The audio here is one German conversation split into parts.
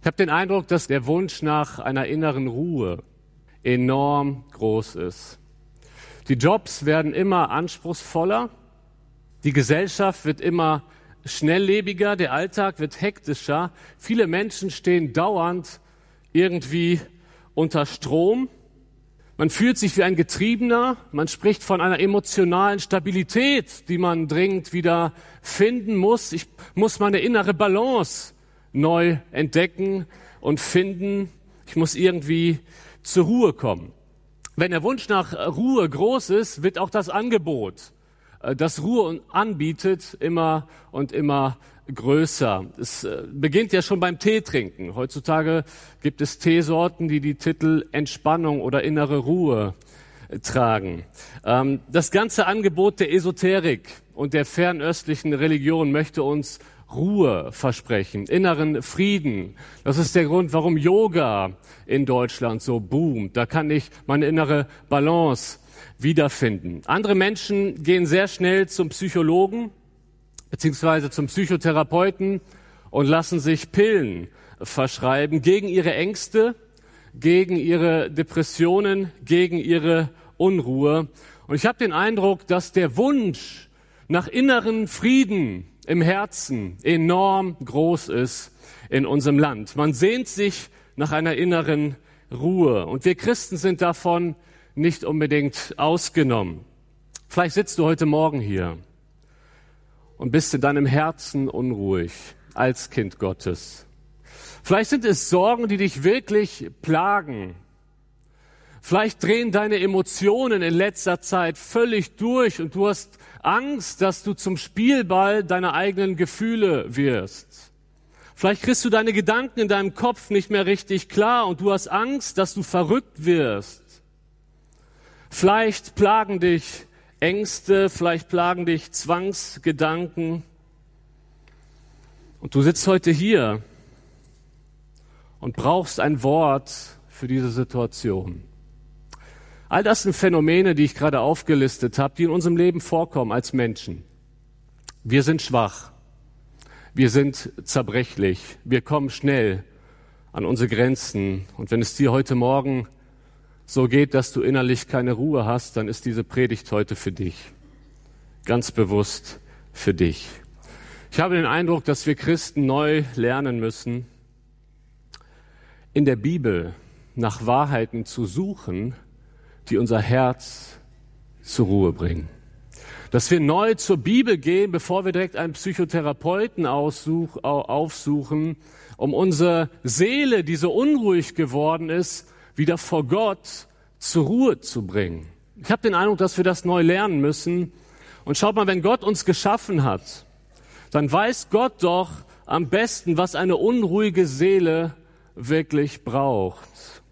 Ich habe den Eindruck, dass der Wunsch nach einer inneren Ruhe enorm groß ist. Die Jobs werden immer anspruchsvoller, die Gesellschaft wird immer schnelllebiger, der Alltag wird hektischer. Viele Menschen stehen dauernd irgendwie unter Strom. Man fühlt sich wie ein Getriebener, man spricht von einer emotionalen Stabilität, die man dringend wieder finden muss. Ich muss meine innere Balance neu entdecken und finden. Ich muss irgendwie zur Ruhe kommen. Wenn der Wunsch nach Ruhe groß ist, wird auch das Angebot, das Ruhe anbietet, immer und immer größer. Es beginnt ja schon beim Teetrinken. Heutzutage gibt es Teesorten, die die Titel Entspannung oder innere Ruhe tragen. Das ganze Angebot der Esoterik und der fernöstlichen Religion möchte uns Ruhe versprechen, inneren Frieden. Das ist der Grund, warum Yoga in Deutschland so boomt. Da kann ich meine innere Balance wiederfinden. Andere Menschen gehen sehr schnell zum Psychologen beziehungsweise zum Psychotherapeuten und lassen sich Pillen verschreiben gegen ihre Ängste, gegen ihre Depressionen, gegen ihre Unruhe. Und ich habe den Eindruck, dass der Wunsch nach inneren Frieden im Herzen enorm groß ist in unserem Land. Man sehnt sich nach einer inneren Ruhe. Und wir Christen sind davon nicht unbedingt ausgenommen. Vielleicht sitzt du heute Morgen hier und bist in deinem Herzen unruhig als Kind Gottes. Vielleicht sind es Sorgen, die dich wirklich plagen. Vielleicht drehen deine Emotionen in letzter Zeit völlig durch und du hast Angst, dass du zum Spielball deiner eigenen Gefühle wirst. Vielleicht kriegst du deine Gedanken in deinem Kopf nicht mehr richtig klar und du hast Angst, dass du verrückt wirst. Vielleicht plagen dich Ängste, vielleicht plagen dich Zwangsgedanken. Und du sitzt heute hier und brauchst ein Wort für diese Situation. All das sind Phänomene, die ich gerade aufgelistet habe, die in unserem Leben vorkommen als Menschen. Wir sind schwach, wir sind zerbrechlich, wir kommen schnell an unsere Grenzen. Und wenn es dir heute Morgen so geht, dass du innerlich keine Ruhe hast, dann ist diese Predigt heute für dich, ganz bewusst für dich. Ich habe den Eindruck, dass wir Christen neu lernen müssen, in der Bibel nach Wahrheiten zu suchen, die unser Herz zur Ruhe bringen. Dass wir neu zur Bibel gehen, bevor wir direkt einen Psychotherapeuten aufsuchen, um unsere Seele, die so unruhig geworden ist, wieder vor Gott zur Ruhe zu bringen. Ich habe den Eindruck, dass wir das neu lernen müssen. Und schaut mal, wenn Gott uns geschaffen hat, dann weiß Gott doch am besten, was eine unruhige Seele wirklich braucht.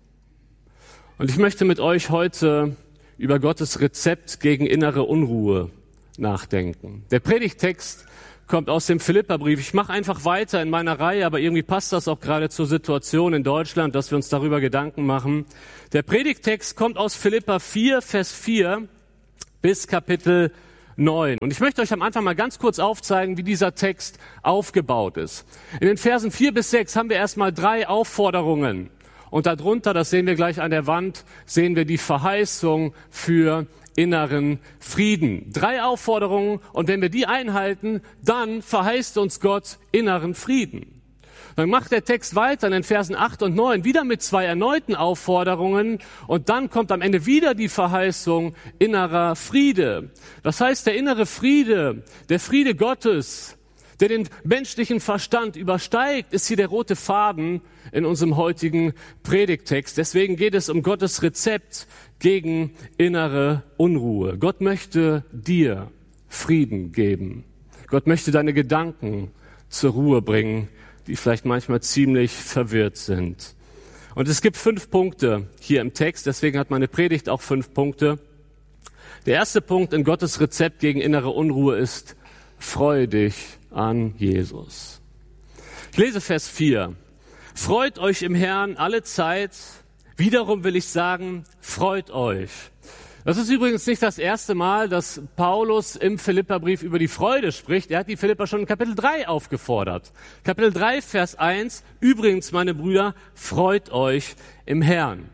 Und ich möchte mit euch heute über Gottes Rezept gegen innere Unruhe nachdenken. Der Predigttext kommt aus dem Philipperbrief. Ich mache einfach weiter in meiner Reihe, aber irgendwie passt das auch gerade zur Situation in Deutschland, dass wir uns darüber Gedanken machen. Der Predigttext kommt aus Philipper 4, Vers 4 bis Kapitel 9. Und ich möchte euch am Anfang mal ganz kurz aufzeigen, wie dieser Text aufgebaut ist. In den Versen 4 bis 6 haben wir erstmal 3 Aufforderungen. Und darunter, das sehen wir gleich an der Wand, sehen wir die Verheißung für inneren Frieden. 3 Aufforderungen und wenn wir die einhalten, dann verheißt uns Gott inneren Frieden. Dann macht der Text weiter in den Versen 8 und 9 wieder mit 2 erneuten Aufforderungen und dann kommt am Ende wieder die Verheißung innerer Friede. Das heißt, der innere Friede, der Friede Gottes, der den menschlichen Verstand übersteigt, ist hier der rote Faden in unserem heutigen Predigttext. Deswegen geht es um Gottes Rezept gegen innere Unruhe. Gott möchte dir Frieden geben. Gott möchte deine Gedanken zur Ruhe bringen, die vielleicht manchmal ziemlich verwirrt sind. Und es gibt 5 Punkte hier im Text, deswegen hat meine Predigt auch 5 Punkte. Der erste Punkt in Gottes Rezept gegen innere Unruhe ist: Freue dich an Jesus. Ich lese Vers 4. Freut euch im Herrn alle Zeit. Wiederum will ich sagen, freut euch. Das ist übrigens nicht das erste Mal, dass Paulus im Philipperbrief über die Freude spricht. Er hat die Philipper schon in Kapitel 3 aufgefordert. Kapitel 3, Vers 1. Übrigens, meine Brüder, freut euch im Herrn.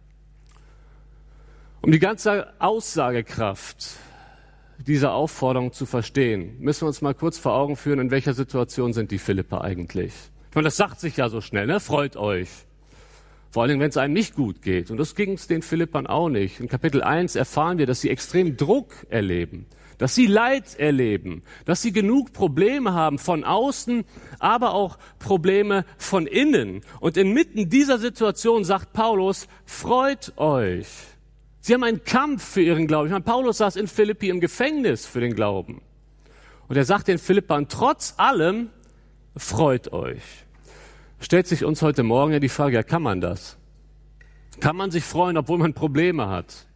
Um die ganze Aussagekraft dieser Aufforderung zu verstehen, müssen wir uns mal kurz vor Augen führen, in welcher Situation sind die Philipper eigentlich. Ich meine, das sagt sich ja so schnell, ne? Freut euch. Vor allem, wenn es einem nicht gut geht. Und das ging es den Philippern auch nicht. In Kapitel 1 erfahren wir, dass sie extrem Druck erleben, dass sie Leid erleben, dass sie genug Probleme haben von außen, aber auch Probleme von innen. Und inmitten dieser Situation sagt Paulus, freut euch. Sie haben einen Kampf für ihren Glauben. Ich meine, Paulus saß in Philippi im Gefängnis für den Glauben. Und er sagt den Philippern, trotz allem, freut euch. Stellt sich uns heute Morgen ja die Frage, ja, kann man das? Kann man sich freuen, obwohl man Probleme hat?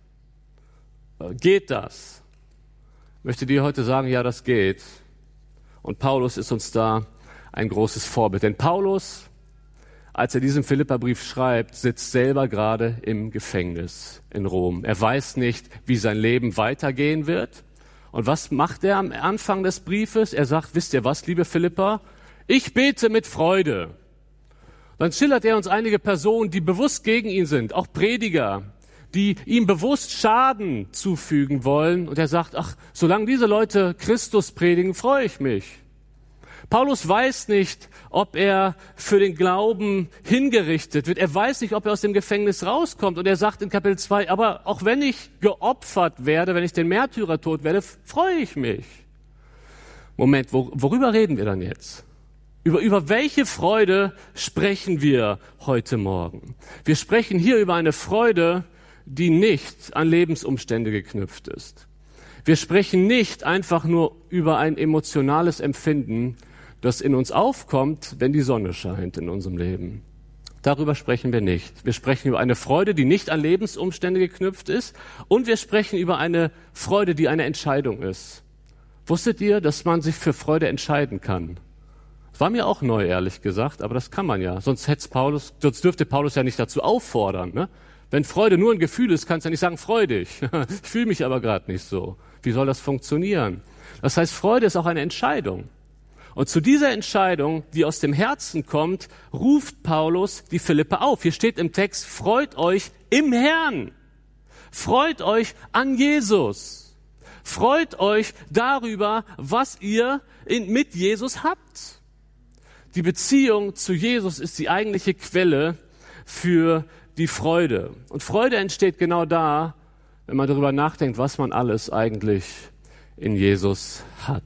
Geht das? Ich möchte dir heute sagen, ja, das geht. Und Paulus ist uns da ein großes Vorbild. Denn Paulus, als er diesen Philipperbrief schreibt, sitzt selber gerade im Gefängnis in Rom. Er weiß nicht, wie sein Leben weitergehen wird. Und was macht er am Anfang des Briefes? Er sagt, wisst ihr was, liebe Philipper? Ich bete mit Freude. Dann schildert er uns einige Personen, die bewusst gegen ihn sind, auch Prediger, die ihm bewusst Schaden zufügen wollen. Und er sagt, ach, solange diese Leute Christus predigen, freue ich mich. Paulus weiß nicht, ob er für den Glauben hingerichtet wird. Er weiß nicht, ob er aus dem Gefängnis rauskommt. Und er sagt in Kapitel 2, aber auch wenn ich geopfert werde, wenn ich den Märtyrertod werde, freue ich mich. Moment, worüber reden wir dann jetzt? Über welche Freude sprechen wir heute Morgen? Wir sprechen hier über eine Freude, die nicht an Lebensumstände geknüpft ist. Wir sprechen nicht einfach nur über ein emotionales Empfinden, das in uns aufkommt, wenn die Sonne scheint in unserem Leben. Darüber sprechen wir nicht. Wir sprechen über eine Freude, die nicht an Lebensumstände geknüpft ist. Und wir sprechen über eine Freude, die eine Entscheidung ist. Wusstet ihr, dass man sich für Freude entscheiden kann? War mir auch neu, ehrlich gesagt, aber das kann man ja. Sonst dürfte Paulus ja nicht dazu auffordern. Ne? Wenn Freude nur ein Gefühl ist, kannst du ja nicht sagen, freu dich. Ich fühle mich aber gerade nicht so. Wie soll das funktionieren? Das heißt, Freude ist auch eine Entscheidung. Und zu dieser Entscheidung, die aus dem Herzen kommt, ruft Paulus die Philipper auf. Hier steht im Text, freut euch im Herrn. Freut euch an Jesus. Freut euch darüber, was ihr mit Jesus habt. Die Beziehung zu Jesus ist die eigentliche Quelle für die Freude. Und Freude entsteht genau da, wenn man darüber nachdenkt, was man alles eigentlich in Jesus hat.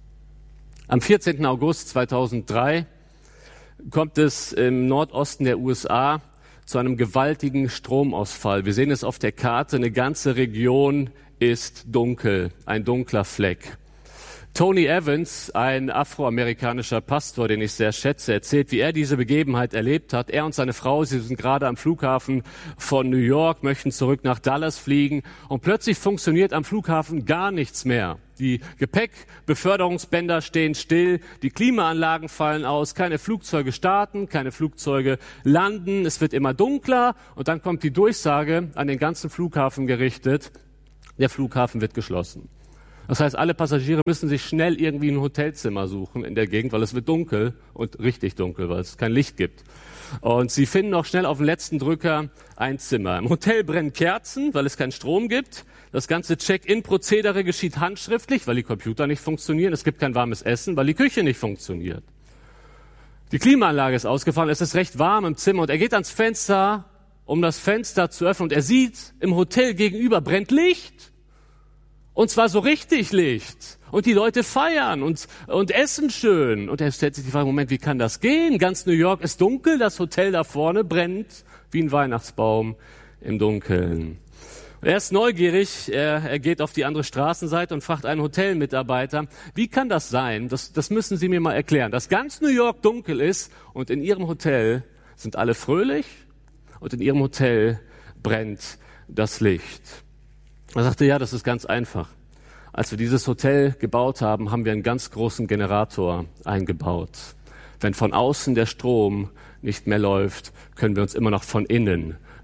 Am 14. August 2003 kommt es im Nordosten der USA zu einem gewaltigen Stromausfall. Wir sehen es auf der Karte, eine ganze Region ist dunkel, ein dunkler Fleck. Tony Evans, ein afroamerikanischer Pastor, den ich sehr schätze, erzählt, wie er diese Begebenheit erlebt hat. Er und seine Frau, sie sind gerade am Flughafen von New York, möchten zurück nach Dallas fliegen und plötzlich funktioniert am Flughafen gar nichts mehr. Die Gepäckbeförderungsbänder stehen still, die Klimaanlagen fallen aus, keine Flugzeuge starten, keine Flugzeuge landen, es wird immer dunkler und dann kommt die Durchsage an den ganzen Flughafen gerichtet, der Flughafen wird geschlossen. Das heißt, alle Passagiere müssen sich schnell irgendwie ein Hotelzimmer suchen in der Gegend, weil es wird dunkel und richtig dunkel, weil es kein Licht gibt. Und sie finden auch schnell auf den letzten Drücker ein Zimmer. Im Hotel brennen Kerzen, weil es keinen Strom gibt. Das ganze Check-in-Prozedere geschieht handschriftlich, weil die Computer nicht funktionieren. Es gibt kein warmes Essen, weil die Küche nicht funktioniert. Die Klimaanlage ist ausgefallen, es ist recht warm im Zimmer und er geht ans Fenster, um das Fenster zu öffnen und er sieht, im Hotel gegenüber brennt Licht. Und zwar so richtig Licht. Und die Leute feiern und essen schön. Und er stellt sich die Frage, Moment, wie kann das gehen? Ganz New York ist dunkel, das Hotel da vorne brennt wie ein Weihnachtsbaum im Dunkeln. Er ist neugierig, er geht auf die andere Straßenseite und fragt einen Hotelmitarbeiter, wie kann das sein? Das müssen Sie mir mal erklären, dass ganz New York dunkel ist und in Ihrem Hotel sind alle fröhlich und in Ihrem Hotel brennt das Licht. Er sagte, ja, das ist ganz einfach. Als wir dieses Hotel gebaut haben, haben wir einen ganz großen Generator eingebaut. Wenn von außen der Strom nicht mehr läuft, können wir uns immer noch von innen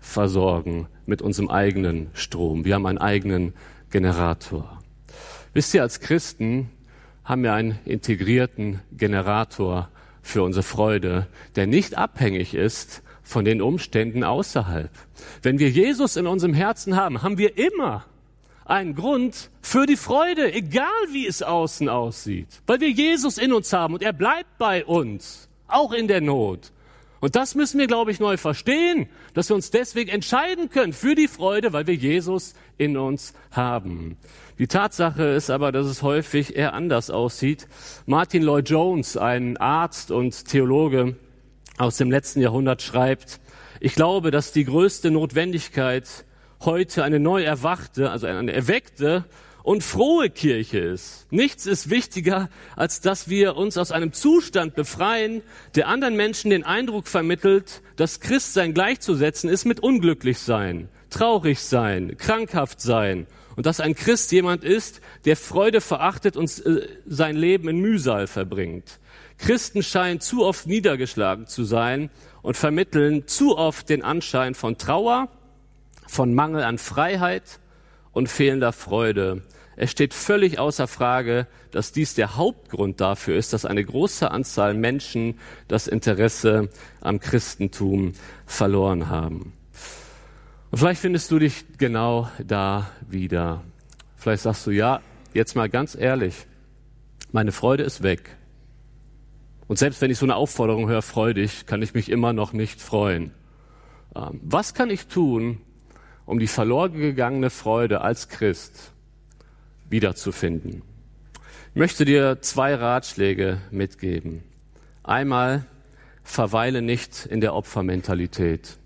versorgen mit unserem eigenen Strom. Wir haben einen eigenen Generator. Wisst ihr, als Christen haben wir einen integrierten Generator für unsere Freude, der nicht abhängig ist von den Umständen außerhalb. Wenn wir Jesus in unserem Herzen haben, haben wir immer einen Grund für die Freude, egal wie es außen aussieht. Weil wir Jesus in uns haben und er bleibt bei uns, auch in der Not. Und das müssen wir, glaube ich, neu verstehen, dass wir uns deswegen entscheiden können für die Freude, weil wir Jesus in uns haben. Die Tatsache ist aber, dass es häufig eher anders aussieht. Martin Lloyd-Jones, ein Arzt und Theologe aus dem letzten Jahrhundert, schreibt: Ich glaube, dass die größte Notwendigkeit heute eine neu erwachte, also eine erweckte und frohe Kirche ist. Nichts ist wichtiger, als dass wir uns aus einem Zustand befreien, der anderen Menschen den Eindruck vermittelt, dass Christsein gleichzusetzen ist mit Unglücklichsein, traurig sein, krankhaft sein und dass ein Christ jemand ist, der Freude verachtet und sein Leben in Mühsal verbringt. Christen scheinen zu oft niedergeschlagen zu sein und vermitteln zu oft den Anschein von Trauer, von Mangel an Freiheit und fehlender Freude. Es steht völlig außer Frage, dass dies der Hauptgrund dafür ist, dass eine große Anzahl Menschen das Interesse am Christentum verloren haben. Und vielleicht findest du dich genau da wieder. Vielleicht sagst du, ja, jetzt mal ganz ehrlich, meine Freude ist weg. Und selbst wenn ich so eine Aufforderung höre, freu dich, kann ich mich immer noch nicht freuen. Was kann ich tun, um die verloren gegangene Freude als Christ wiederzufinden? Ich möchte dir 2 Ratschläge mitgeben. Einmal, verweile nicht in der Opfermentalität.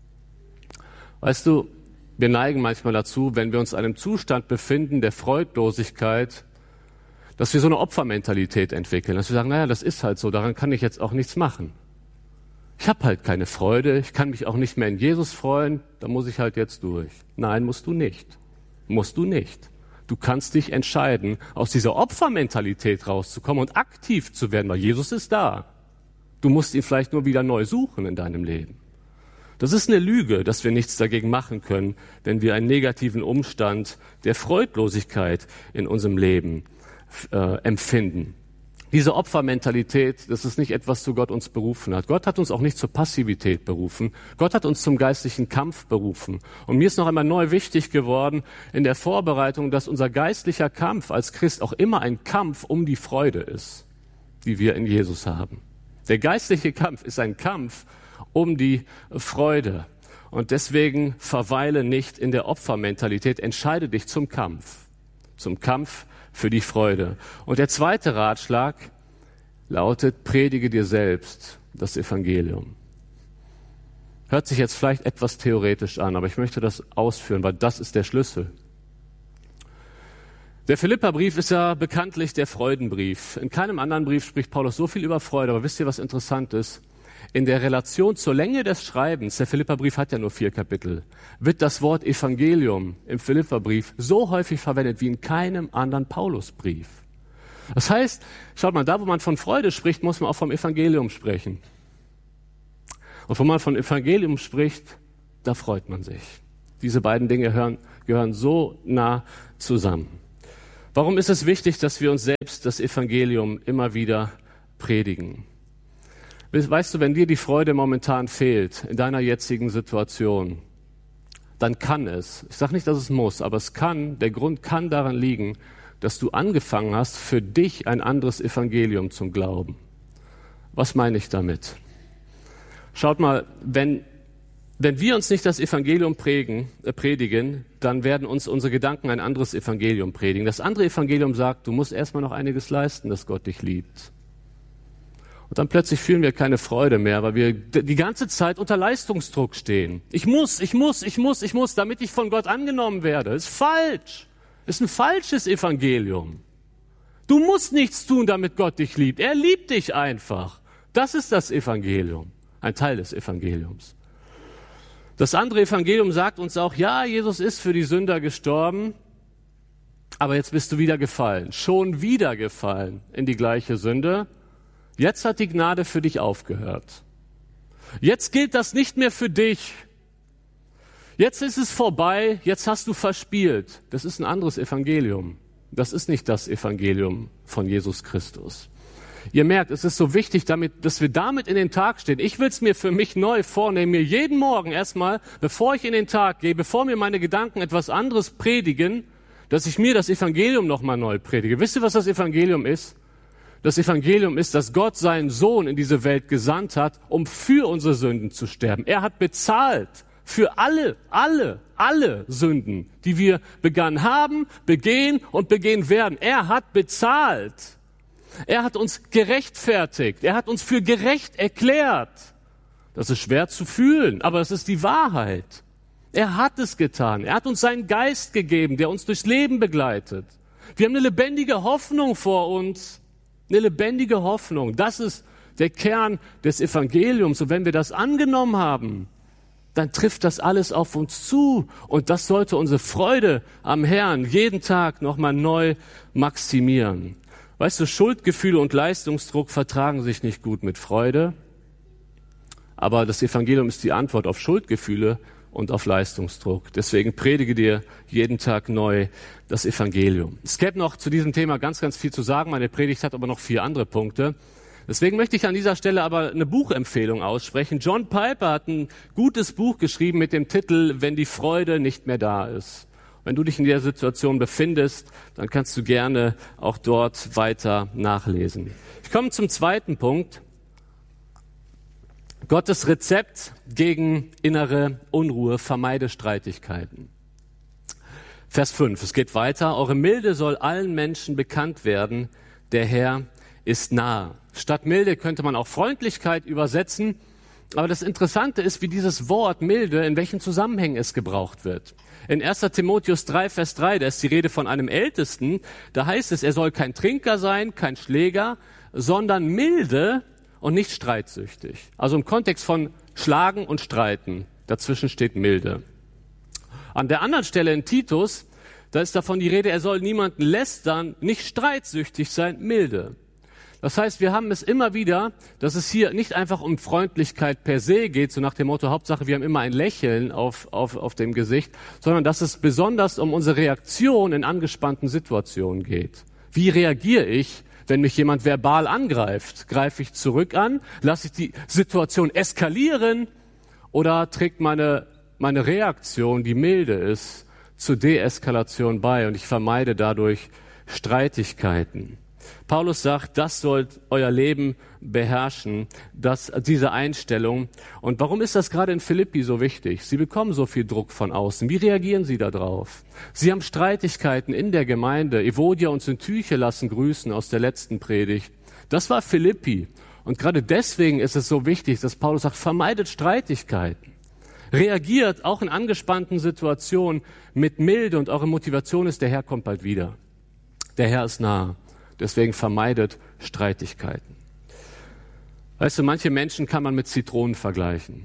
Weißt du, wir neigen manchmal dazu, wenn wir uns in einem Zustand befinden der Freudlosigkeit, dass wir so eine Opfermentalität entwickeln, dass wir sagen, naja, das ist halt so, daran kann ich jetzt auch nichts machen. Ich habe halt keine Freude, ich kann mich auch nicht mehr in Jesus freuen, da muss ich halt jetzt durch. Nein, musst du nicht. Musst du nicht. Du kannst dich entscheiden, aus dieser Opfermentalität rauszukommen und aktiv zu werden, weil Jesus ist da. Du musst ihn vielleicht nur wieder neu suchen in deinem Leben. Das ist eine Lüge, dass wir nichts dagegen machen können, wenn wir einen negativen Umstand der Freudlosigkeit in unserem Leben empfinden. Diese Opfermentalität, das ist nicht etwas, zu Gott uns berufen hat. Gott hat uns auch nicht zur Passivität berufen. Gott hat uns zum geistlichen Kampf berufen. Und mir ist noch einmal neu wichtig geworden in der Vorbereitung, dass unser geistlicher Kampf als Christ auch immer ein Kampf um die Freude ist, die wir in Jesus haben. Der geistliche Kampf ist ein Kampf um die Freude. Und deswegen verweile nicht in der Opfermentalität, entscheide dich zum Kampf für die Freude. Und der zweite Ratschlag lautet, predige dir selbst das Evangelium. Hört sich jetzt vielleicht etwas theoretisch an, aber ich möchte das ausführen, weil das ist der Schlüssel. Der Philipperbrief ist ja bekanntlich der Freudenbrief. In keinem anderen Brief spricht Paulus so viel über Freude, aber wisst ihr, was interessant ist? In der Relation zur Länge des Schreibens, der Philipperbrief hat ja nur 4 Kapitel, wird das Wort Evangelium im Philipperbrief so häufig verwendet wie in keinem anderen Paulusbrief. Das heißt, schaut mal, da wo man von Freude spricht, muss man auch vom Evangelium sprechen. Und wenn man von Evangelium spricht, da freut man sich. Diese beiden Dinge gehören so nah zusammen. Warum ist es wichtig, dass wir uns selbst das Evangelium immer wieder predigen? Weißt du, wenn dir die Freude momentan fehlt in deiner jetzigen Situation, dann kann es, ich sage nicht, dass es muss, aber der Grund kann daran liegen, dass du angefangen hast, für dich ein anderes Evangelium zu glauben. Was meine ich damit? Schaut mal, wenn wir uns nicht das Evangelium predigen, dann werden uns unsere Gedanken ein anderes Evangelium predigen. Das andere Evangelium sagt, du musst erstmal noch einiges leisten, dass Gott dich liebt. Und dann plötzlich fühlen wir keine Freude mehr, weil wir die ganze Zeit unter Leistungsdruck stehen. Ich muss, damit ich von Gott angenommen werde. Das ist falsch. Das ist ein falsches Evangelium. Du musst nichts tun, damit Gott dich liebt. Er liebt dich einfach. Das ist das Evangelium. Ein Teil des Evangeliums. Das andere Evangelium sagt uns auch, ja, Jesus ist für die Sünder gestorben, aber jetzt bist du wieder gefallen. Schon wieder gefallen in die gleiche Sünde. Jetzt hat die Gnade für dich aufgehört. Jetzt gilt das nicht mehr für dich. Jetzt ist es vorbei, jetzt hast du verspielt. Das ist ein anderes Evangelium. Das ist nicht das Evangelium von Jesus Christus. Ihr merkt, es ist so wichtig, dass wir damit in den Tag stehen. Ich will es mir für mich neu vornehmen, mir jeden Morgen erstmal, bevor ich in den Tag gehe, bevor mir meine Gedanken etwas anderes predigen, dass ich mir das Evangelium nochmal neu predige. Wisst ihr, was das Evangelium ist? Das Evangelium ist, dass Gott seinen Sohn in diese Welt gesandt hat, um für unsere Sünden zu sterben. Er hat bezahlt für alle Sünden, die wir begangen haben, begehen und begehen werden. Er hat bezahlt. Er hat uns gerechtfertigt. Er hat uns für gerecht erklärt. Das ist schwer zu fühlen, aber es ist die Wahrheit. Er hat es getan. Er hat uns seinen Geist gegeben, der uns durchs Leben begleitet. Wir haben eine lebendige Hoffnung vor uns. Eine lebendige Hoffnung. Das ist der Kern des Evangeliums. Und wenn wir das angenommen haben, dann trifft das alles auf uns zu. Und das sollte unsere Freude am Herrn jeden Tag nochmal neu maximieren. Weißt du, Schuldgefühle und Leistungsdruck vertragen sich nicht gut mit Freude. Aber das Evangelium ist die Antwort auf Schuldgefühle und auf Leistungsdruck. Deswegen predige dir jeden Tag neu das Evangelium. Es gäbe noch zu diesem Thema ganz, ganz viel zu sagen. Meine Predigt hat aber noch 4 andere Punkte. Deswegen möchte ich an dieser Stelle aber eine Buchempfehlung aussprechen. John Piper hat ein gutes Buch geschrieben mit dem Titel »Wenn die Freude nicht mehr da ist«. Wenn du dich in der Situation befindest, dann kannst du gerne auch dort weiter nachlesen. Ich komme zum zweiten Punkt. Gottes Rezept gegen innere Unruhe: Vermeide Streitigkeiten. Vers 5, es geht weiter. Eure Milde soll allen Menschen bekannt werden. Der Herr ist nahe. Statt Milde könnte man auch Freundlichkeit übersetzen. Aber das Interessante ist, wie dieses Wort Milde, in welchen Zusammenhängen es gebraucht wird. In 1. Timotheus 3, Vers 3, da ist die Rede von einem Ältesten. Da heißt es, er soll kein Trinker sein, kein Schläger, sondern milde und nicht streitsüchtig. Also im Kontext von Schlagen und Streiten. Dazwischen steht milde. An der anderen Stelle in Titus, da ist davon die Rede, er soll niemanden lästern, nicht streitsüchtig sein, milde. Das heißt, wir haben es immer wieder, dass es hier nicht einfach um Freundlichkeit per se geht, so nach dem Motto, Hauptsache wir haben immer ein Lächeln auf dem Gesicht, sondern dass es besonders um unsere Reaktion in angespannten Situationen geht. Wie reagiere ich, wenn mich jemand verbal angreift? Greife ich zurück an? Lasse ich die Situation eskalieren? Oder trägt meine Reaktion, die milde ist, zur Deeskalation bei und ich vermeide dadurch Streitigkeiten? Paulus sagt, das sollt euer Leben beherrschen, diese Einstellung. Und warum ist das gerade in Philippi so wichtig? Sie bekommen so viel Druck von außen. Wie reagieren sie darauf? Sie haben Streitigkeiten in der Gemeinde. Evodia und Syntyche lassen grüßen aus der letzten Predigt. Das war Philippi. Und gerade deswegen ist es so wichtig, dass Paulus sagt, vermeidet Streitigkeiten. Reagiert auch in angespannten Situationen mit Milde und eure Motivation ist, der Herr kommt bald wieder. Der Herr ist nah. Deswegen vermeidet Streitigkeiten. Weißt du, manche Menschen kann man mit Zitronen vergleichen.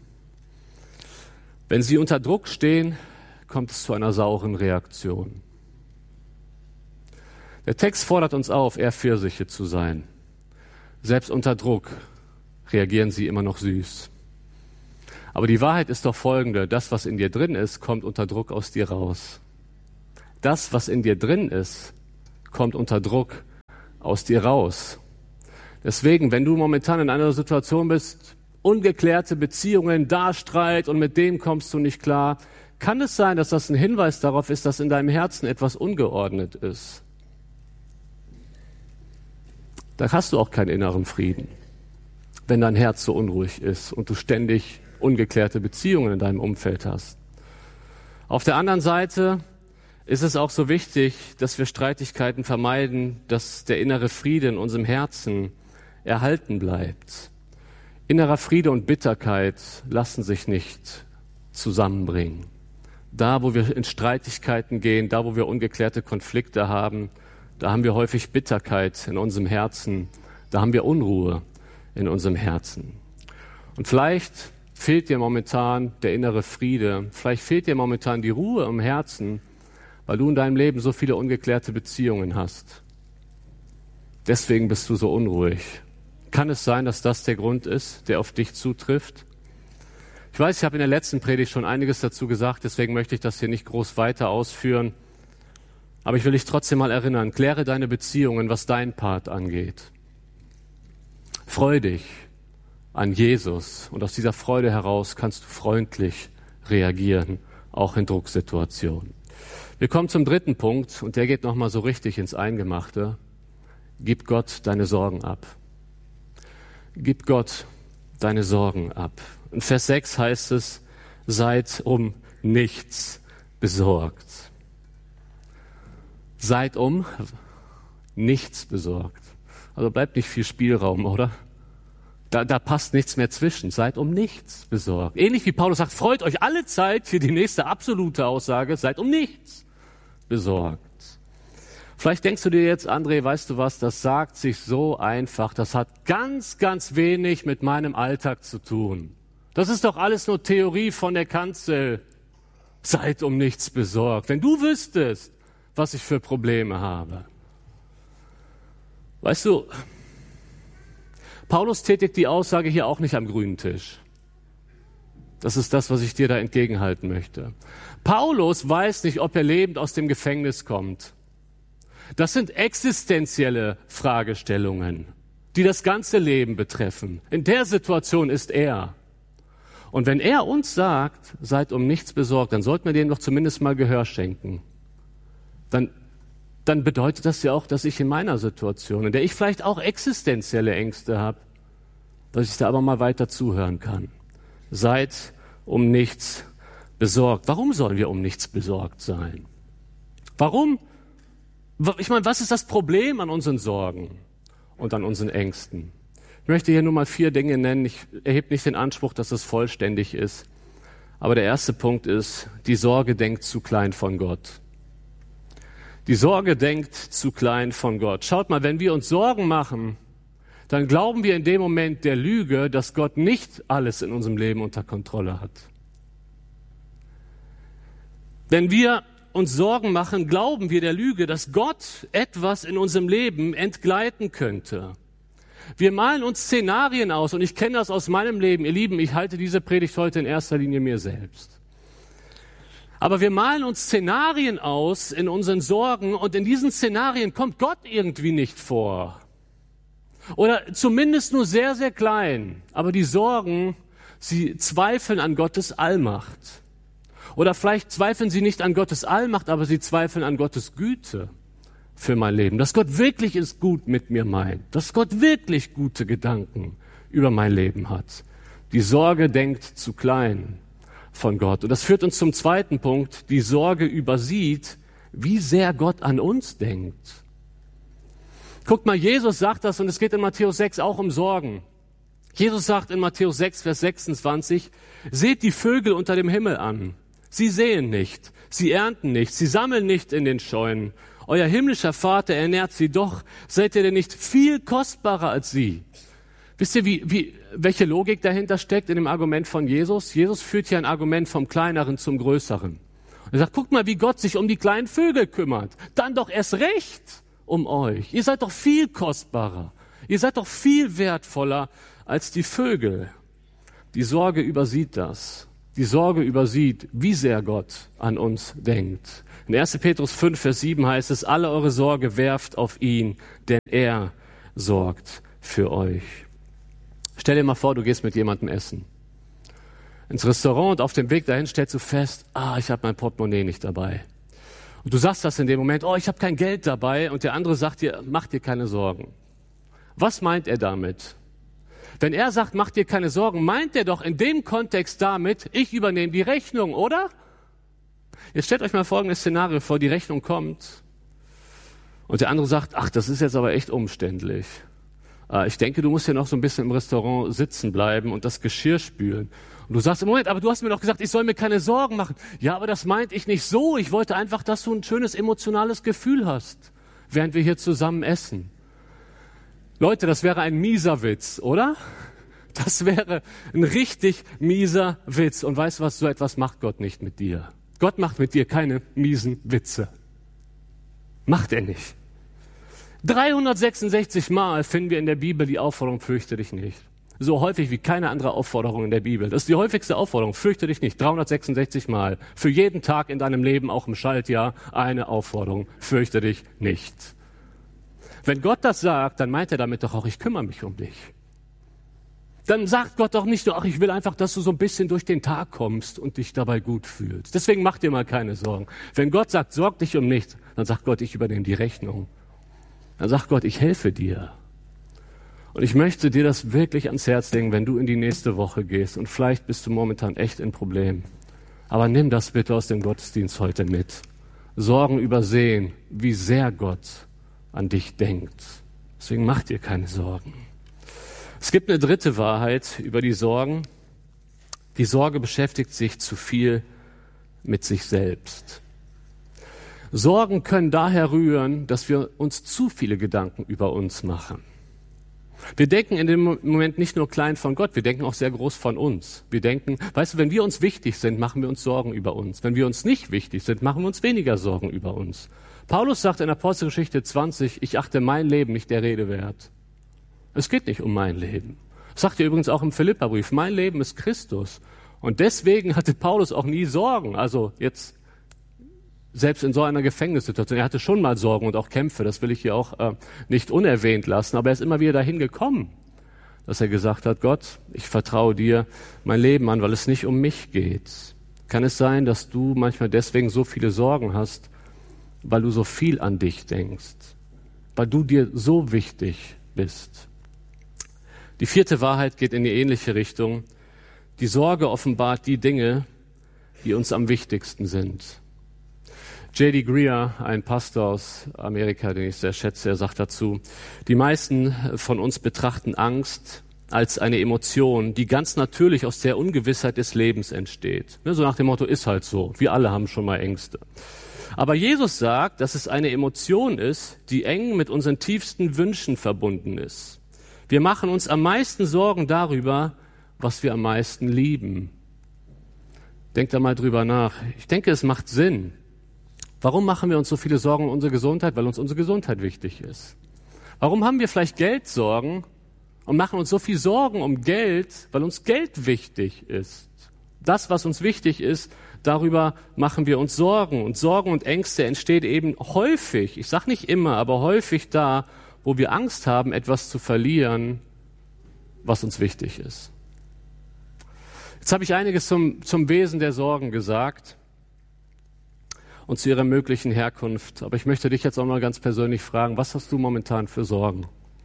Wenn sie unter Druck stehen, kommt es zu einer sauren Reaktion. Der Text fordert uns auf, eher Pfirsiche zu sein. Selbst unter Druck reagieren sie immer noch süß. Aber die Wahrheit ist doch folgende: Das, was in dir drin ist, kommt unter Druck aus dir raus. Das, was in dir drin ist, kommt unter Druck aus dir raus. Deswegen, wenn du momentan in einer Situation bist, ungeklärte Beziehungen, da Streit und mit dem kommst du nicht klar, kann es sein, dass das ein Hinweis darauf ist, dass in deinem Herzen etwas ungeordnet ist. Da hast du auch keinen inneren Frieden, wenn dein Herz so unruhig ist und du ständig ungeklärte Beziehungen in deinem Umfeld hast. Auf der anderen Seite ist es auch so wichtig, dass wir Streitigkeiten vermeiden, dass der innere Friede in unserem Herzen erhalten bleibt. Innerer Friede und Bitterkeit lassen sich nicht zusammenbringen. Da, wo wir in Streitigkeiten gehen, da, wo wir ungeklärte Konflikte haben, da haben wir häufig Bitterkeit in unserem Herzen, da haben wir Unruhe in unserem Herzen. Und vielleicht fehlt dir momentan der innere Friede, vielleicht fehlt dir momentan die Ruhe im Herzen, weil du in deinem Leben so viele ungeklärte Beziehungen hast. Deswegen bist du so unruhig. Kann es sein, dass das der Grund ist, der auf dich zutrifft? Ich weiß, ich habe in der letzten Predigt schon einiges dazu gesagt, deswegen möchte ich das hier nicht groß weiter ausführen. Aber ich will dich trotzdem mal erinnern, kläre deine Beziehungen, was dein Part angeht. Freu dich an Jesus und aus dieser Freude heraus kannst du freundlich reagieren, auch in Drucksituationen. Wir kommen zum dritten Punkt und der geht nochmal so richtig ins Eingemachte. Gib Gott deine Sorgen ab. Gib Gott deine Sorgen ab. In Vers 6 heißt es, seid um nichts besorgt. Seid um nichts besorgt. Also bleibt nicht viel Spielraum, oder? Da passt nichts mehr zwischen. Seid um nichts besorgt. Ähnlich wie Paulus sagt, freut euch alle Zeit, hier die nächste absolute Aussage, seid um nichts besorgt. Vielleicht denkst du dir jetzt, André, weißt du was, das sagt sich so einfach, das hat ganz, ganz wenig mit meinem Alltag zu tun. Das ist doch alles nur Theorie von der Kanzel. Seid um nichts besorgt. Wenn du wüsstest, was ich für Probleme habe. Weißt du, Paulus tätigt die Aussage hier auch nicht am grünen Tisch. Das ist das, was ich dir da entgegenhalten möchte. Paulus weiß nicht, ob er lebend aus dem Gefängnis kommt. Das sind existenzielle Fragestellungen, die das ganze Leben betreffen. In der Situation ist er. Und wenn er uns sagt, seid um nichts besorgt, dann sollten wir dem doch zumindest mal Gehör schenken. Dann bedeutet das ja auch, dass ich in meiner Situation, in der ich vielleicht auch existenzielle Ängste habe, dass ich da aber mal weiter zuhören kann. Seid um nichts besorgt. Warum sollen wir um nichts besorgt sein? Warum? Ich meine, was ist das Problem an unseren Sorgen und an unseren Ängsten? Ich möchte hier nur mal 4 Dinge nennen. Ich erhebe nicht den Anspruch, dass es vollständig ist. Aber der erste Punkt ist, die Sorge denkt zu klein von Gott. Die Sorge denkt zu klein von Gott. Schaut mal, wenn wir uns Sorgen machen, dann glauben wir in dem Moment der Lüge, dass Gott nicht alles in unserem Leben unter Kontrolle hat. Wenn wir uns Sorgen machen, glauben wir der Lüge, dass Gott etwas in unserem Leben entgleiten könnte. Wir malen uns Szenarien aus und ich kenne das aus meinem Leben. Ihr Lieben, ich halte diese Predigt heute in erster Linie mir selbst. Aber wir malen uns Szenarien aus in unseren Sorgen und in diesen Szenarien kommt Gott irgendwie nicht vor. Oder zumindest nur sehr, sehr klein. Aber die Sorgen, sie zweifeln an Gottes Allmacht. Oder vielleicht zweifeln sie nicht an Gottes Allmacht, aber sie zweifeln an Gottes Güte für mein Leben. Dass Gott wirklich es gut mit mir meint. Dass Gott wirklich gute Gedanken über mein Leben hat. Die Sorge denkt zu klein von Gott. Und das führt uns zum zweiten Punkt. Die Sorge übersieht, wie sehr Gott an uns denkt. Guckt mal, Jesus sagt das und es geht in Matthäus 6 auch um Sorgen. Jesus sagt in Matthäus 6, Vers 26, seht die Vögel unter dem Himmel an. Sie säen nicht, sie ernten nicht, sie sammeln nicht in den Scheunen. Euer himmlischer Vater ernährt sie doch. Seid ihr denn nicht viel kostbarer als sie? Wisst ihr, welche Logik dahinter steckt in dem Argument von Jesus? Jesus führt hier ein Argument vom Kleineren zum Größeren. Er sagt, guckt mal, wie Gott sich um die kleinen Vögel kümmert. Dann doch erst recht um euch. Ihr seid doch viel kostbarer. Ihr seid doch viel wertvoller als die Vögel. Die Sorge übersieht das. Die Sorge übersieht, wie sehr Gott an uns denkt. In 1. Petrus 5, Vers 7 heißt es, alle eure Sorge werft auf ihn, denn er sorgt für euch. Stell dir mal vor, du gehst mit jemandem essen. Ins Restaurant und auf dem Weg dahin stellst du fest, ich habe mein Portemonnaie nicht dabei. Und du sagst das in dem Moment, ich habe kein Geld dabei. Und der andere sagt dir, mach dir keine Sorgen. Was meint er damit? Wenn er sagt, mach dir keine Sorgen, meint er doch in dem Kontext damit, ich übernehme die Rechnung, oder? Jetzt stellt euch mal folgendes Szenario vor, die Rechnung kommt und der andere sagt, das ist jetzt aber echt umständlich. Ich denke, du musst ja noch so ein bisschen im Restaurant sitzen bleiben und das Geschirr spülen. Und du sagst, Moment, aber du hast mir doch gesagt, ich soll mir keine Sorgen machen. Ja, aber das meinte ich nicht so. Ich wollte einfach, dass du ein schönes emotionales Gefühl hast, während wir hier zusammen essen. Leute, das wäre ein mieser Witz, oder? Das wäre ein richtig mieser Witz. Und weißt du was, so etwas macht Gott nicht mit dir. Gott macht mit dir keine miesen Witze. Macht er nicht. 366 Mal finden wir in der Bibel die Aufforderung, fürchte dich nicht. So häufig wie keine andere Aufforderung in der Bibel. Das ist die häufigste Aufforderung. Fürchte dich nicht. 366 Mal. Für jeden Tag in deinem Leben, auch im Schaltjahr, eine Aufforderung. Fürchte dich nicht. Wenn Gott das sagt, dann meint er damit doch auch, ich kümmere mich um dich. Dann sagt Gott doch nicht, ach, ich will einfach, dass du so ein bisschen durch den Tag kommst und dich dabei gut fühlst. Deswegen mach dir mal keine Sorgen. Wenn Gott sagt, sorg dich um nichts, dann sagt Gott, ich übernehme die Rechnung. Dann sagt Gott, ich helfe dir. Und ich möchte dir das wirklich ans Herz legen, wenn du in die nächste Woche gehst. Und vielleicht bist du momentan echt in Problemen. Aber nimm das bitte aus dem Gottesdienst heute mit. Sorgen übersehen, wie sehr Gott an dich denkt. Deswegen mach dir keine Sorgen. Es gibt eine dritte Wahrheit über die Sorgen. Die Sorge beschäftigt sich zu viel mit sich selbst. Sorgen können daher rühren, dass wir uns zu viele Gedanken über uns machen. Wir denken in dem Moment nicht nur klein von Gott, wir denken auch sehr groß von uns. Wir denken, weißt du, wenn wir uns wichtig sind, machen wir uns Sorgen über uns. Wenn wir uns nicht wichtig sind, machen wir uns weniger Sorgen über uns. Paulus sagt in Apostelgeschichte 20, ich achte mein Leben nicht der Rede wert. Es geht nicht um mein Leben. Das sagt er übrigens auch im Philipperbrief, mein Leben ist Christus. Und deswegen hatte Paulus auch nie Sorgen. Also jetzt selbst in so einer Gefängnissituation. Er hatte schon mal Sorgen und auch Kämpfe, das will ich hier auch nicht unerwähnt lassen. Aber er ist immer wieder dahin gekommen, dass er gesagt hat, Gott, ich vertraue dir mein Leben an, weil es nicht um mich geht. Kann es sein, dass du manchmal deswegen so viele Sorgen hast, weil du so viel an dich denkst, weil du dir so wichtig bist? Die vierte Wahrheit geht in die ähnliche Richtung. Die Sorge offenbart die Dinge, die uns am wichtigsten sind. J.D. Greer, ein Pastor aus Amerika, den ich sehr schätze, er sagt dazu, die meisten von uns betrachten Angst als eine Emotion, die ganz natürlich aus der Ungewissheit des Lebens entsteht. So nach dem Motto, ist halt so. Wir alle haben schon mal Ängste. Aber Jesus sagt, dass es eine Emotion ist, die eng mit unseren tiefsten Wünschen verbunden ist. Wir machen uns am meisten Sorgen darüber, was wir am meisten lieben. Denkt da mal drüber nach. Ich denke, es macht Sinn. Warum machen wir uns so viele Sorgen um unsere Gesundheit? Weil uns unsere Gesundheit wichtig ist. Warum haben wir vielleicht Geldsorgen und machen uns so viel Sorgen um Geld? Weil uns Geld wichtig ist. Das, was uns wichtig ist, darüber machen wir uns Sorgen. Und Sorgen und Ängste entstehen eben häufig, ich sage nicht immer, aber häufig da, wo wir Angst haben, etwas zu verlieren, was uns wichtig ist. Jetzt habe ich einiges zum Wesen der Sorgen gesagt und zu ihrer möglichen Herkunft. Aber ich möchte dich jetzt auch mal ganz persönlich fragen, was hast du momentan für Sorgen?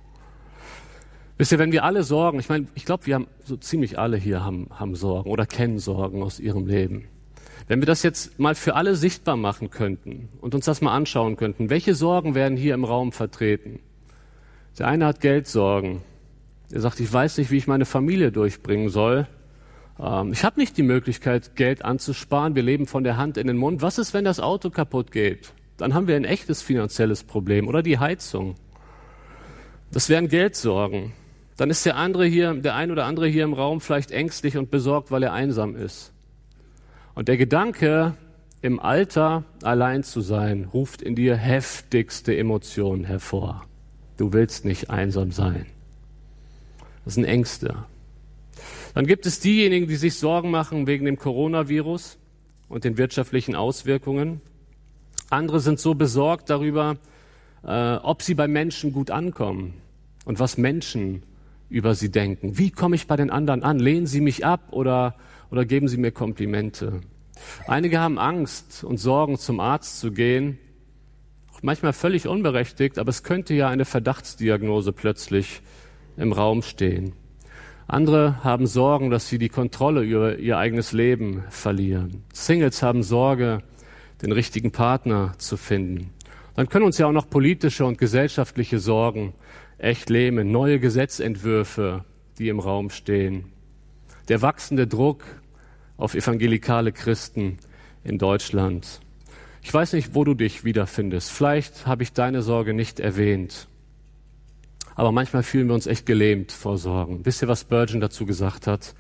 Wisst ihr, wenn wir alle Sorgen, ich glaube, wir haben so ziemlich alle hier haben Sorgen oder kennen Sorgen aus ihrem Leben. Wenn wir das jetzt mal für alle sichtbar machen könnten und uns das mal anschauen könnten, welche Sorgen werden hier im Raum vertreten? Der eine hat Geldsorgen. Er sagt, ich weiß nicht, wie ich meine Familie durchbringen soll. Ich habe nicht die Möglichkeit, Geld anzusparen. Wir leben von der Hand in den Mund. Was ist, wenn das Auto kaputt geht? Dann haben wir ein echtes finanzielles Problem. Oder die Heizung. Das wären Geldsorgen. Dann ist der ein oder andere hier im Raum vielleicht ängstlich und besorgt, weil er einsam ist. Und der Gedanke, im Alter allein zu sein, ruft in dir heftigste Emotionen hervor. Du willst nicht einsam sein. Das sind Ängste. Dann gibt es diejenigen, die sich Sorgen machen wegen dem Coronavirus und den wirtschaftlichen Auswirkungen. Andere sind so besorgt darüber, ob sie bei Menschen gut ankommen und was Menschen über sie denken. Wie komme ich bei den anderen an? Lehnen sie mich ab oder geben sie mir Komplimente? Einige haben Angst und Sorgen, zum Arzt zu gehen. Manchmal völlig unberechtigt, aber es könnte ja eine Verdachtsdiagnose plötzlich im Raum stehen. Andere haben Sorgen, dass sie die Kontrolle über ihr eigenes Leben verlieren. Singles haben Sorge, den richtigen Partner zu finden. Dann können uns ja auch noch politische und gesellschaftliche Sorgen echt lähmen. Neue Gesetzentwürfe, die im Raum stehen. Der wachsende Druck auf evangelikale Christen in Deutschland. Ich weiß nicht, wo du dich wiederfindest. Vielleicht habe ich deine Sorge nicht erwähnt. Aber manchmal fühlen wir uns echt gelähmt vor Sorgen. Wisst ihr, was Spurgeon dazu gesagt hat?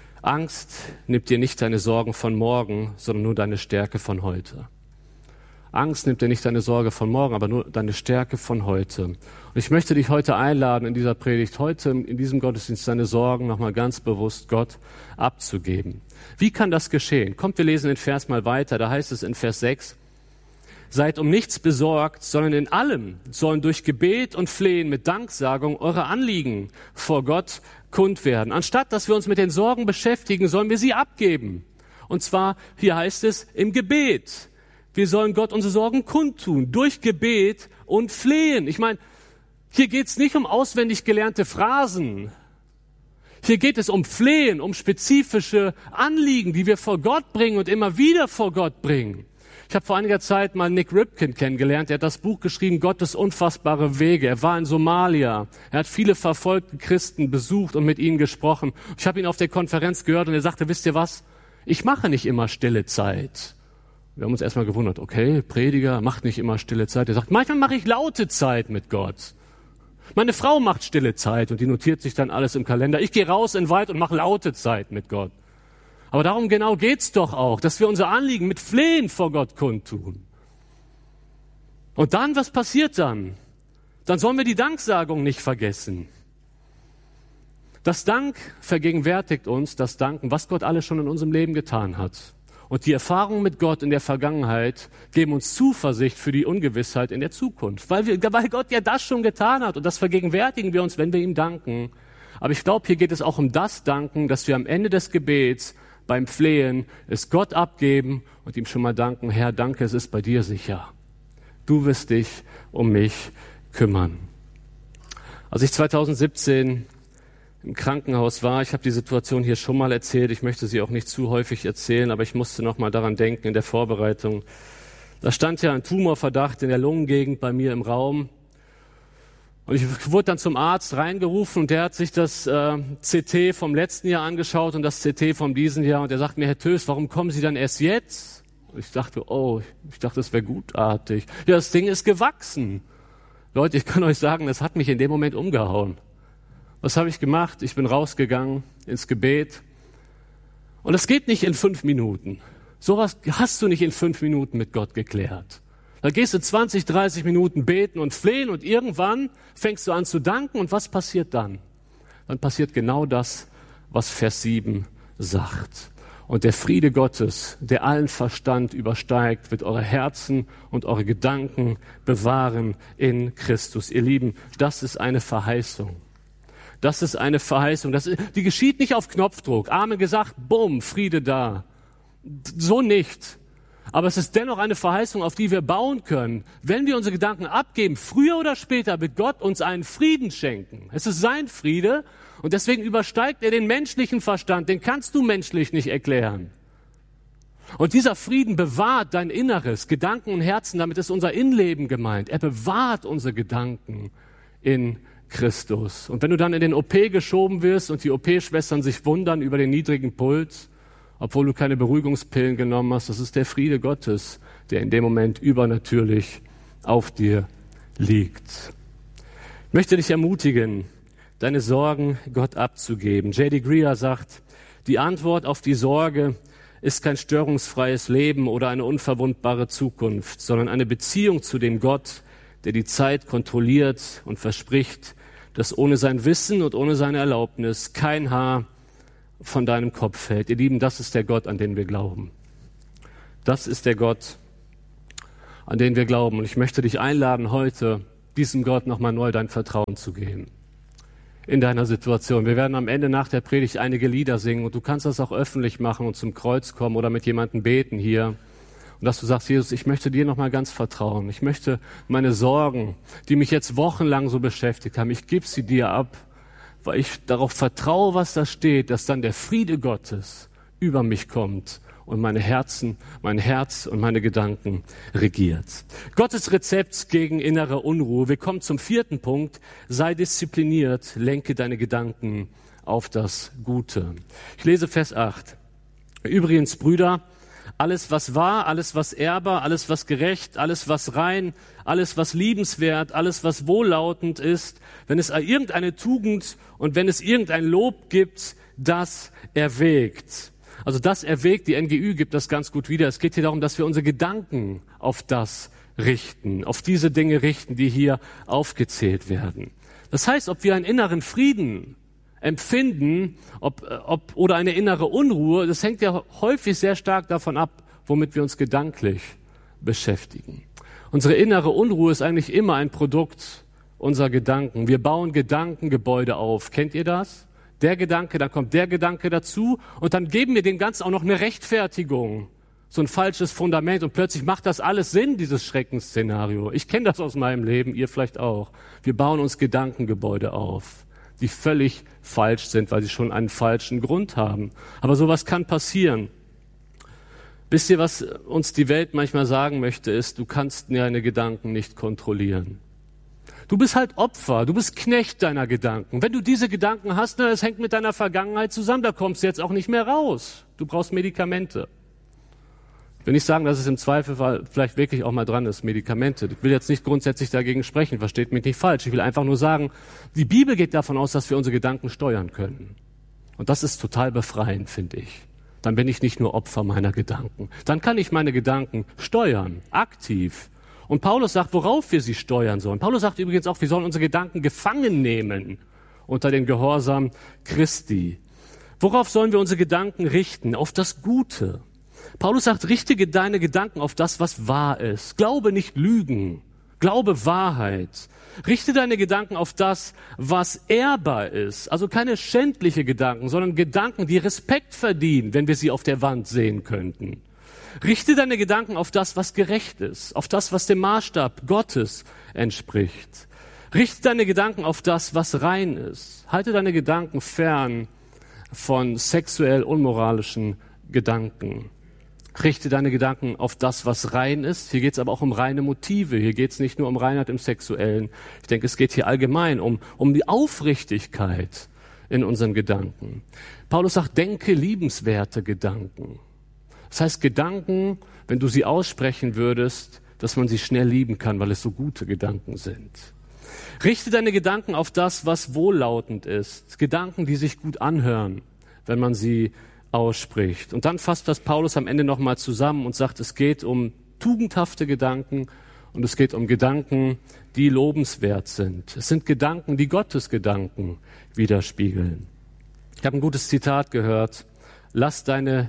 Angst nimmt dir nicht deine Sorgen von morgen, sondern nur deine Stärke von heute. Angst nimmt dir nicht deine Sorge von morgen, aber nur deine Stärke von heute. Und ich möchte dich heute einladen, in dieser Predigt, heute in diesem Gottesdienst deine Sorgen nochmal ganz bewusst Gott abzugeben. Wie kann das geschehen? Kommt, wir lesen den Vers mal weiter. Da heißt es in Vers 6, seid um nichts besorgt, sondern in allem sollen durch Gebet und Flehen mit Danksagung eure Anliegen vor Gott kund werden. Anstatt, dass wir uns mit den Sorgen beschäftigen, sollen wir sie abgeben. Und zwar, hier heißt es, im Gebet. Wir sollen Gott unsere Sorgen kundtun, durch Gebet und Flehen. Ich meine, hier geht es nicht um auswendig gelernte Phrasen. Hier geht es um Flehen, um spezifische Anliegen, die wir vor Gott bringen und immer wieder vor Gott bringen. Ich habe vor einiger Zeit mal Nick Ripken kennengelernt. Er hat das Buch geschrieben, Gottes unfassbare Wege. Er war in Somalia. Er hat viele verfolgte Christen besucht und mit ihnen gesprochen. Ich habe ihn auf der Konferenz gehört und er sagte, wisst ihr was? Ich mache nicht immer stille Zeit. Wir haben uns erstmal gewundert, okay, Prediger macht nicht immer stille Zeit. Er sagt, manchmal mache ich laute Zeit mit Gott. Meine Frau macht stille Zeit und die notiert sich dann alles im Kalender. Ich gehe raus in den Wald und mache laute Zeit mit Gott. Aber darum genau geht's doch auch, dass wir unser Anliegen mit Flehen vor Gott kundtun. Und dann, was passiert dann? Dann sollen wir die Danksagung nicht vergessen. Das Dank vergegenwärtigt uns, das Danken, was Gott alles schon in unserem Leben getan hat. Und die Erfahrungen mit Gott in der Vergangenheit geben uns Zuversicht für die Ungewissheit in der Zukunft. Weil Gott ja das schon getan hat und das vergegenwärtigen wir uns, wenn wir ihm danken. Aber ich glaube, hier geht es auch um das Danken, dass wir am Ende des Gebets beim Flehen es Gott abgeben und ihm schon mal danken, Herr, danke, es ist bei dir sicher. Du wirst dich um mich kümmern. Als ich 2017 im Krankenhaus war, ich habe die Situation hier schon mal erzählt, ich möchte sie auch nicht zu häufig erzählen, aber ich musste noch mal daran denken in der Vorbereitung. Da stand ja ein Tumorverdacht in der Lungengegend bei mir im Raum. Und ich wurde dann zum Arzt reingerufen und der hat sich das CT vom letzten Jahr angeschaut und das CT vom diesen Jahr. Und er sagt mir, Herr Tös, warum kommen Sie dann erst jetzt? Und ich dachte, das wäre gutartig. Ja, das Ding ist gewachsen. Leute, ich kann euch sagen, das hat mich in dem Moment umgehauen. Was habe ich gemacht? Ich bin rausgegangen ins Gebet. Und das geht nicht in 5 Minuten. Sowas hast du nicht in 5 Minuten mit Gott geklärt. Da gehst du 20, 30 Minuten beten und flehen und irgendwann fängst du an zu danken. Und was passiert dann? Dann passiert genau das, was Vers 7 sagt. Und der Friede Gottes, der allen Verstand übersteigt, wird eure Herzen und eure Gedanken bewahren in Christus. Ihr Lieben, das ist eine Verheißung. Das ist eine Verheißung. Die geschieht nicht auf Knopfdruck. Amen gesagt, bumm, Friede da. So nicht. Aber es ist dennoch eine Verheißung, auf die wir bauen können. Wenn wir unsere Gedanken abgeben, früher oder später wird Gott uns einen Frieden schenken. Es ist sein Friede und deswegen übersteigt er den menschlichen Verstand. Den kannst du menschlich nicht erklären. Und dieser Frieden bewahrt dein Inneres, Gedanken und Herzen. Damit ist unser Innenleben gemeint. Er bewahrt unsere Gedanken in Christus. Und wenn du dann in den OP geschoben wirst und die OP-Schwestern sich wundern über den niedrigen Puls, obwohl du keine Beruhigungspillen genommen hast, das ist der Friede Gottes, der in dem Moment übernatürlich auf dir liegt. Ich möchte dich ermutigen, deine Sorgen Gott abzugeben. J.D. Greer sagt, die Antwort auf die Sorge ist kein störungsfreies Leben oder eine unverwundbare Zukunft, sondern eine Beziehung zu dem Gott, der die Zeit kontrolliert und verspricht, dass ohne sein Wissen und ohne seine Erlaubnis kein Haar von deinem Kopf fällt. Ihr Lieben, das ist der Gott, an den wir glauben. Das ist der Gott, an den wir glauben. Und ich möchte dich einladen, heute diesem Gott nochmal neu dein Vertrauen zu geben. In deiner Situation. Wir werden am Ende nach der Predigt einige Lieder singen und du kannst das auch öffentlich machen und zum Kreuz kommen oder mit jemandem beten hier. Und dass du sagst, Jesus, ich möchte dir nochmal ganz vertrauen. Ich möchte meine Sorgen, die mich jetzt wochenlang so beschäftigt haben, ich gebe sie dir ab, weil ich darauf vertraue, was da steht, dass dann der Friede Gottes über mich kommt und mein Herz und meine Gedanken regiert. Gottes Rezept gegen innere Unruhe. Wir kommen zum 4. Punkt. Sei diszipliniert, lenke deine Gedanken auf das Gute. Ich lese Vers 8. Übrigens, Brüder, alles, was wahr, alles, was ehrbar, alles, was gerecht, alles, was rein, alles, was liebenswert, alles, was wohllautend ist, wenn es irgendeine Tugend und wenn es irgendein Lob gibt, das erwägt. Also das erwägt, die NGÜ gibt das ganz gut wieder. Es geht hier darum, dass wir unsere Gedanken auf das richten, auf diese Dinge richten, die hier aufgezählt werden. Das heißt, ob wir einen inneren Frieden empfinden, oder eine innere Unruhe, das hängt ja häufig sehr stark davon ab, womit wir uns gedanklich beschäftigen. Unsere innere Unruhe ist eigentlich immer ein Produkt unserer Gedanken. Wir bauen Gedankengebäude auf. Kennt ihr das? Der Gedanke, dann kommt der Gedanke dazu und dann geben wir dem Ganzen auch noch eine Rechtfertigung. So ein falsches Fundament und plötzlich macht das alles Sinn, dieses Schreckensszenario. Ich kenne das aus meinem Leben, ihr vielleicht auch. Wir bauen uns Gedankengebäude auf, die völlig falsch sind, weil sie schon einen falschen Grund haben. Aber sowas kann passieren. Wisst ihr, was uns die Welt manchmal sagen möchte, ist, du kannst deine Gedanken nicht kontrollieren. Du bist halt Opfer, du bist Knecht deiner Gedanken. Wenn du diese Gedanken hast, es hängt mit deiner Vergangenheit zusammen, da kommst du jetzt auch nicht mehr raus. Du brauchst Medikamente. Ich will nicht sagen, dass es im Zweifel vielleicht wirklich auch mal dran ist, Medikamente. Ich will jetzt nicht grundsätzlich dagegen sprechen, versteht mich nicht falsch. Ich will einfach nur sagen, die Bibel geht davon aus, dass wir unsere Gedanken steuern können. Und das ist total befreiend, finde ich. Dann bin ich nicht nur Opfer meiner Gedanken. Dann kann ich meine Gedanken steuern, aktiv. Und Paulus sagt, worauf wir sie steuern sollen. Paulus sagt übrigens auch, wir sollen unsere Gedanken gefangen nehmen unter den Gehorsam Christi. Worauf sollen wir unsere Gedanken richten? Auf das Gute. Paulus sagt, richte deine Gedanken auf das, was wahr ist. Glaube nicht Lügen. Glaube Wahrheit. Richte deine Gedanken auf das, was ehrbar ist. Also keine schändliche Gedanken, sondern Gedanken, die Respekt verdienen, wenn wir sie auf der Wand sehen könnten. Richte deine Gedanken auf das, was gerecht ist, auf das, was dem Maßstab Gottes entspricht. Richte deine Gedanken auf das, was rein ist. Halte deine Gedanken fern von sexuell unmoralischen Gedanken. Richte deine Gedanken auf das, was rein ist. Hier geht es aber auch um reine Motive. Hier geht es nicht nur um Reinheit im Sexuellen. Ich denke, es geht hier allgemein um die Aufrichtigkeit in unseren Gedanken. Paulus sagt, denke liebenswerte Gedanken. Das heißt, Gedanken, wenn du sie aussprechen würdest, dass man sie schnell lieben kann, weil es so gute Gedanken sind. Richte deine Gedanken auf das, was wohllautend ist. Gedanken, die sich gut anhören, wenn man sie ausspricht. Und dann fasst das Paulus am Ende nochmal zusammen und sagt, es geht um tugendhafte Gedanken und es geht um Gedanken, die lobenswert sind. Es sind Gedanken, die Gottes Gedanken widerspiegeln. Ich habe ein gutes Zitat gehört. Lass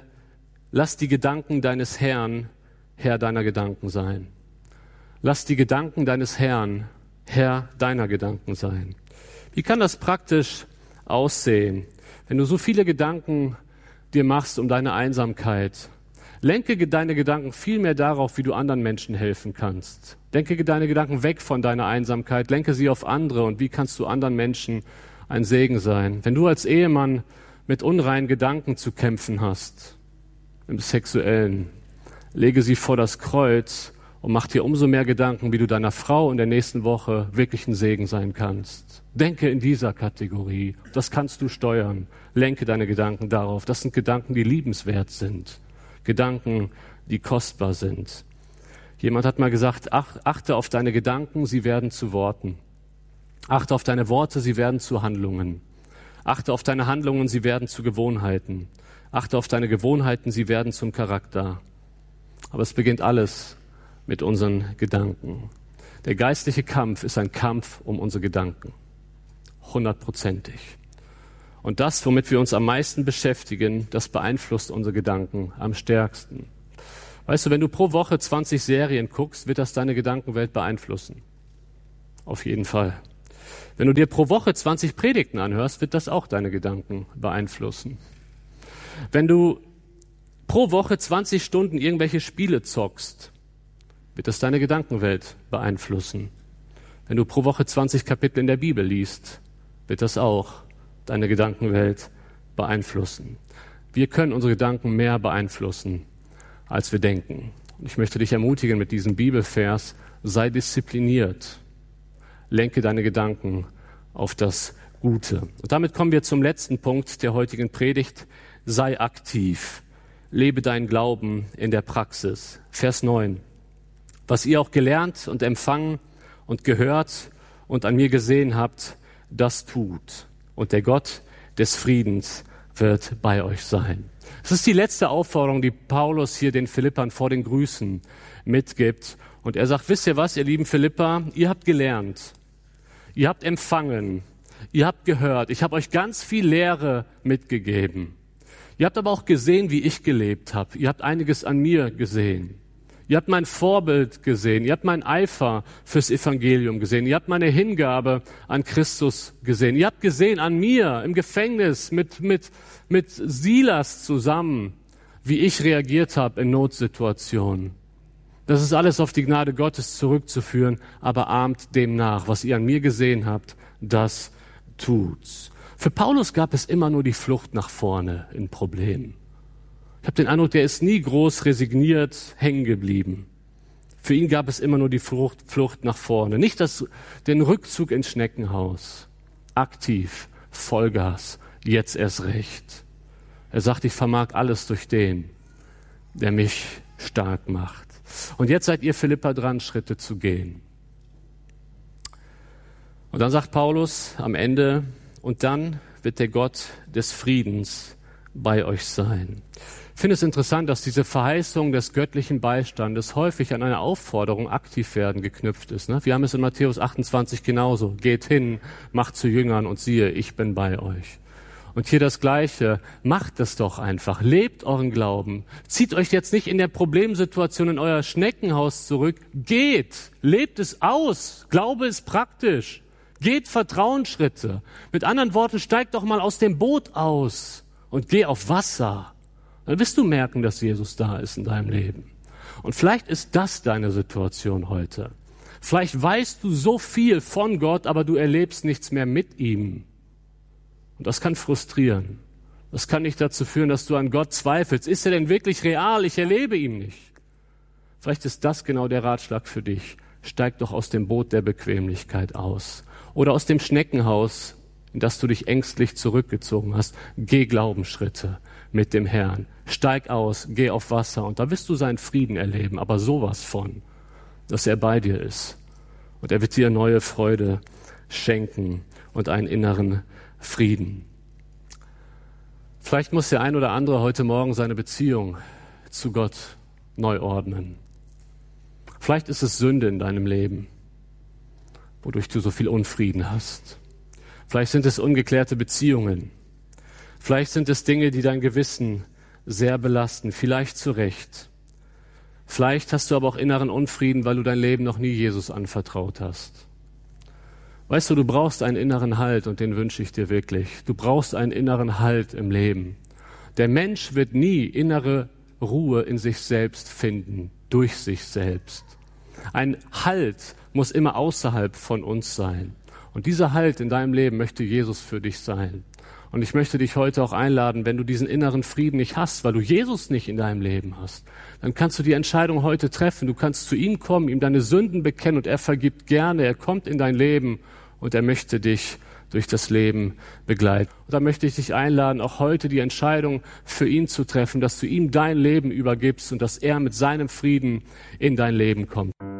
die Gedanken deines Herrn Herr deiner Gedanken sein. Lass die Gedanken deines Herrn Herr deiner Gedanken sein. Wie kann das praktisch aussehen, wenn du so viele Gedanken dir machst um deine Einsamkeit? Lenke deine Gedanken viel mehr darauf, wie du anderen Menschen helfen kannst. Denke deine Gedanken weg von deiner Einsamkeit, lenke sie auf andere und wie kannst du anderen Menschen ein Segen sein. Wenn du als Ehemann mit unreinen Gedanken zu kämpfen hast, im Sexuellen, lege sie vor das Kreuz und mach dir umso mehr Gedanken, wie du deiner Frau in der nächsten Woche wirklich ein Segen sein kannst. Denke in dieser Kategorie. Das kannst du steuern. Lenke deine Gedanken darauf. Das sind Gedanken, die liebenswert sind. Gedanken, die kostbar sind. Jemand hat mal gesagt, achte auf deine Gedanken, sie werden zu Worten. Achte auf deine Worte, sie werden zu Handlungen. Achte auf deine Handlungen, sie werden zu Gewohnheiten. Achte auf deine Gewohnheiten, sie werden zum Charakter. Aber es beginnt alles mit unseren Gedanken. Der geistliche Kampf ist ein Kampf um unsere Gedanken. 100%. Und das, womit wir uns am meisten beschäftigen, das beeinflusst unsere Gedanken am stärksten. Weißt du, wenn du pro Woche 20 Serien guckst, wird das deine Gedankenwelt beeinflussen. Auf jeden Fall. Wenn du dir pro Woche 20 Predigten anhörst, wird das auch deine Gedanken beeinflussen. Wenn du pro Woche 20 Stunden irgendwelche Spiele zockst, wird das deine Gedankenwelt beeinflussen. Wenn du pro Woche 20 Kapitel in der Bibel liest, wird das auch deine Gedankenwelt beeinflussen. Wir können unsere Gedanken mehr beeinflussen, als wir denken. Und ich möchte dich ermutigen mit diesem Bibelvers, sei diszipliniert. Lenke deine Gedanken auf das Gute. Und damit kommen wir zum letzten Punkt der heutigen Predigt. Sei aktiv. Lebe deinen Glauben in der Praxis. Vers 9. Was ihr auch gelernt und empfangen und gehört und an mir gesehen habt, das tut. Und der Gott des Friedens wird bei euch sein. Es ist die letzte Aufforderung, die Paulus hier den Philippern vor den Grüßen mitgibt. Und er sagt, wisst ihr was, ihr lieben Philipper, ihr habt gelernt, ihr habt empfangen, ihr habt gehört, ich habe euch ganz viel Lehre mitgegeben. Ihr habt aber auch gesehen, wie ich gelebt habe. Ihr habt einiges an mir gesehen. Ihr habt mein Vorbild gesehen. Ihr habt meinen Eifer fürs Evangelium gesehen. Ihr habt meine Hingabe an Christus gesehen. Ihr habt gesehen an mir im Gefängnis mit Silas zusammen, wie ich reagiert habe in Notsituationen. Das ist alles auf die Gnade Gottes zurückzuführen, aber ahmt dem nach. Was ihr an mir gesehen habt, das tut's. Für Paulus gab es immer nur die Flucht nach vorne in Problemen. Ich habe den Eindruck, der ist nie groß resigniert hängen geblieben. Für ihn gab es immer nur die Flucht nach vorne. Nicht den Rückzug ins Schneckenhaus. Aktiv, Vollgas, jetzt erst recht. Er sagt, ich vermag alles durch den, der mich stark macht. Und jetzt seid ihr Philipper dran, Schritte zu gehen. Und dann sagt Paulus am Ende, und dann wird der Gott des Friedens bei euch sein. Ich finde es interessant, dass diese Verheißung des göttlichen Beistandes häufig an eine Aufforderung, aktiv werden, geknüpft ist. Wir haben es in Matthäus 28 genauso. Geht hin, macht zu Jüngern und siehe, ich bin bei euch. Und hier das Gleiche. Macht es doch einfach. Lebt euren Glauben. Zieht euch jetzt nicht in der Problemsituation in euer Schneckenhaus zurück. Geht. Lebt es aus. Glaube ist praktisch. Geht Vertrauensschritte. Mit anderen Worten, steig doch mal aus dem Boot aus und geh auf Wasser. Dann wirst du merken, dass Jesus da ist in deinem Leben. Und vielleicht ist das deine Situation heute. Vielleicht weißt du so viel von Gott, aber du erlebst nichts mehr mit ihm. Und das kann frustrieren. Das kann nicht dazu führen, dass du an Gott zweifelst. Ist er denn wirklich real? Ich erlebe ihn nicht. Vielleicht ist das genau der Ratschlag für dich. Steig doch aus dem Boot der Bequemlichkeit aus. Oder aus dem Schneckenhaus, in das du dich ängstlich zurückgezogen hast. Geh Glaubensschritte mit dem Herrn. Steig aus, geh auf Wasser und da wirst du seinen Frieden erleben, aber sowas von, dass er bei dir ist. Und er wird dir neue Freude schenken und einen inneren Frieden. Vielleicht muss der ein oder andere heute Morgen seine Beziehung zu Gott neu ordnen. Vielleicht ist es Sünde in deinem Leben, wodurch du so viel Unfrieden hast. Vielleicht sind es ungeklärte Beziehungen. Vielleicht sind es Dinge, die dein Gewissen sehr belasten, vielleicht zu Recht. Vielleicht hast du aber auch inneren Unfrieden, weil du dein Leben noch nie Jesus anvertraut hast. Weißt du, du brauchst einen inneren Halt und den wünsche ich dir wirklich. Du brauchst einen inneren Halt im Leben. Der Mensch wird nie innere Ruhe in sich selbst finden, durch sich selbst. Ein Halt muss immer außerhalb von uns sein. Und dieser Halt in deinem Leben möchte Jesus für dich sein. Und ich möchte dich heute auch einladen, wenn du diesen inneren Frieden nicht hast, weil du Jesus nicht in deinem Leben hast, dann kannst du die Entscheidung heute treffen. Du kannst zu ihm kommen, ihm deine Sünden bekennen und er vergibt gerne. Er kommt in dein Leben und er möchte dich durch das Leben begleiten. Und da möchte ich dich einladen, auch heute die Entscheidung für ihn zu treffen, dass du ihm dein Leben übergibst und dass er mit seinem Frieden in dein Leben kommt.